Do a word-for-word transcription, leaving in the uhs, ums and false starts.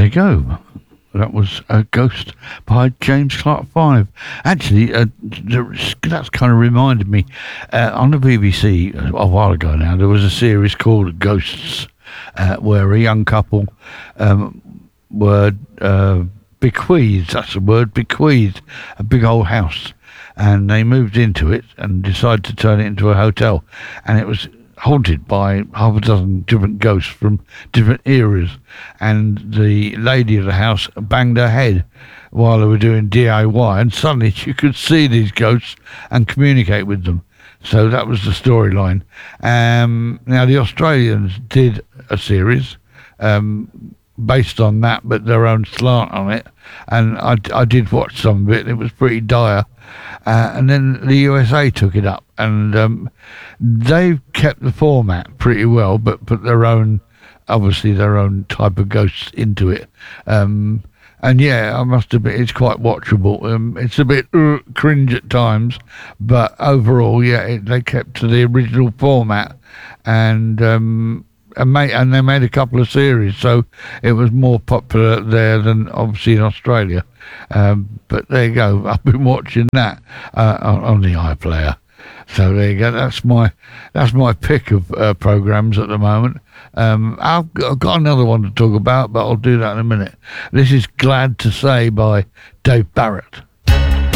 There you go. That was a Ghost by James Clark Five. Actually, uh, that's kind of reminded me. Uh, on the B B C a while ago now, there was a series called Ghosts, uh, where a young couple um, were uh, bequeathed, that's the word, bequeathed a big old house. And they moved into it and decided to turn it into a hotel. And it was haunted by half a dozen different ghosts from different eras, and the lady of the house banged her head while they were doing D I Y, and suddenly she could see these ghosts and communicate with them. So that was the storyline. Um, now the Australians did a series um, based on that, but their own slant on it, and I, I did watch some of it. It was pretty dire. Uh, and then the U S A took it up, and um, they've kept the format pretty well, but put their own, obviously their own type of ghosts into it. Um, and yeah, I must admit, it's quite watchable. Um, it's a bit uh, cringe at times, but overall, yeah, it, they kept to the original format, and um, and, made, and they made a couple of series, so it was more popular there than obviously in Australia. Um, but there you go. I've been watching that uh, on, on the iPlayer. So there you go. That's my that's my pick of uh, programs at the moment. Um, I've, I've got another one to talk about, but I'll do that in a minute. This is Glad to Say by Dave Barrett.